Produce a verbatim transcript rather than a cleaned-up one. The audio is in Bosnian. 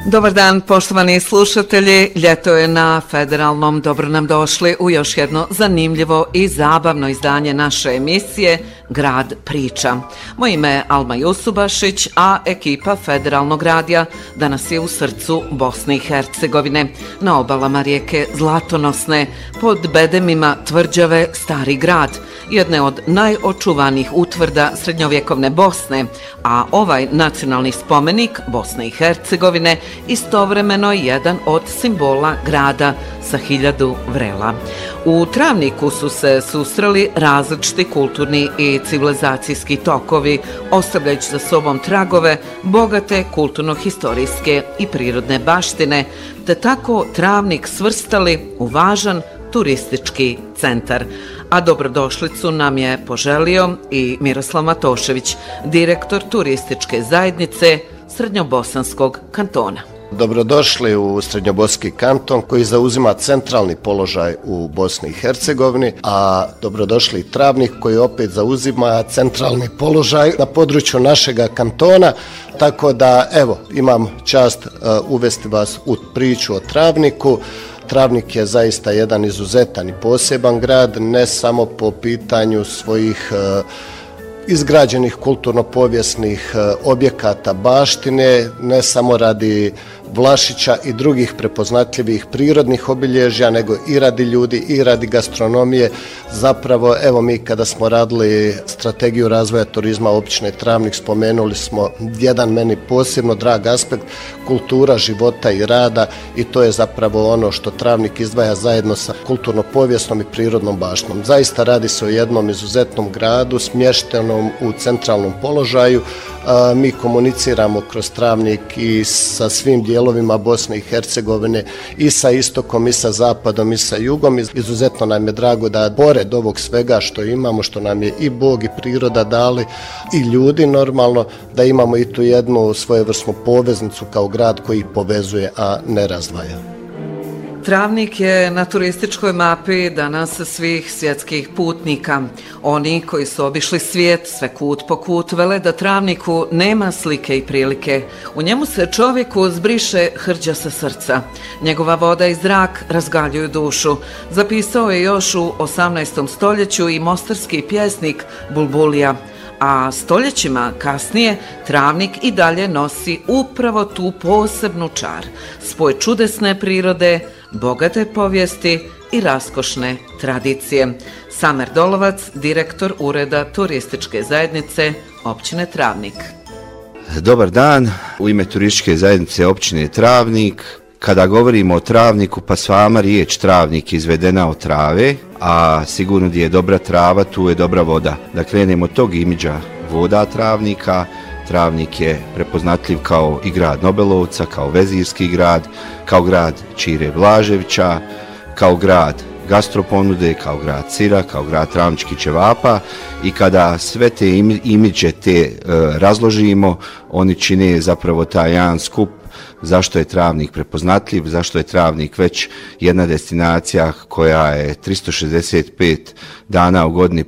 Dobar dan, poštovani slušatelji. Ljeto je na Federalnom. Dobro nam došli u još jedno zanimljivo i zabavno izdanje naše emisije Grad priča. Moje ime je Alma Jusubašić, a ekipa Federalnog radija danas je u srcu Bosne i Hercegovine, na obalama rijeke Zlatonosne, pod bedemima tvrđave Stari grad, jedne od najočuvanijih utvrda srednjovjekovne Bosne, a ovaj nacionalni spomenik Bosne i Hercegovine istovremeno je jedan od simbola grada sa hiljadu vrela. U Travniku su se susreli različiti kulturni i civilizacijski tokovi, ostavljajući za sobom tragove bogate kulturno-historijske i prirodne baštine, te tako Travnik svrstali u važan turistički centar. A dobrodošlicu nam je poželio i Miroslav Matošević, direktor turističke zajednice Srednjobosanskog kantona. Dobrodošli u Srednjobosanski kanton koji zauzima centralni položaj u Bosni i Hercegovini, a dobrodošli i Travnik koji opet zauzima centralni položaj na području našega kantona, tako da evo imam čast uh, uvesti vas u priču o Travniku. Travnik je zaista jedan izuzetan i poseban grad, ne samo po pitanju svojih uh, izgrađenih kulturno-povijesnih objekata baštine, ne samo radi Vlašića i drugih prepoznatljivih prirodnih obilježja, nego i radi ljudi i radi gastronomije. Zapravo, evo mi kada smo radili strategiju razvoja turizma općine Travnik, spomenuli smo jedan meni posebno drag aspekt, kultura života i rada, i to je zapravo ono što Travnik izdvaja zajedno sa kulturno-povijesnom i prirodnom baštinom. Zaista radi se o jednom izuzetnom gradu, smještenom u centralnom položaju. Mi komuniciramo kroz Travnik i sa svim dijelovima Bosne i Hercegovine, i sa istokom, i sa zapadom, i sa jugom. Izuzetno nam je drago da pored ovog svega što imamo, što nam je i Bog i priroda dali, i ljudi normalno, da imamo i tu jednu svojevrsnu poveznicu kao grad koji povezuje, a ne razdvaja. Travnik je na turističkoj mapi danas svih svjetskih putnika. Oni koji su obišli svijet sve kut po kut vele da Travniku nema slike i prilike. U njemu se čovjeku zbriše hrđa sa srca. Njegova voda i zrak razgaljuju dušu. Zapisao je još u osamnaestom stoljeću i mostarski pjesnik Bulbulija. A stoljećima kasnije Travnik i dalje nosi upravo tu posebnu čar, spoj čudesne prirode, bogate povijesti i raskošne tradicije. Samer Dolovac, direktor Ureda turističke zajednice općine Travnik. Dobar dan, u ime turističke zajednice općine Travnik. Kada govorimo o Travniku, pa sama riječ Travnik izvedena od trave, a sigurno gdje je dobra trava, tu je dobra voda. Da krenemo od tog imidža voda Travnika. Travnik je prepoznatljiv kao i grad Nobelovca, kao vezirski grad, kao grad Čire Blaževića, kao grad gastroponude, kao grad sira, kao grad travničkih ćevapa, i kada sve te imidže te e, razložimo, oni čine zapravo taj jedan skup zašto je Travnik prepoznatljiv, zašto je Travnik već jedna destinacija koja je tristo šezdeset pet dana u godini